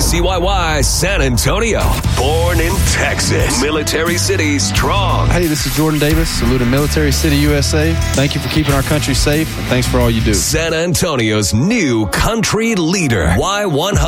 WCYY San Antonio. Born in Texas. Military City strong. Hey, this is Jordan Davis, saluting Military City, USA. Thank you for keeping our country safe, and thanks for all you do. San Antonio's new country leader, Y100.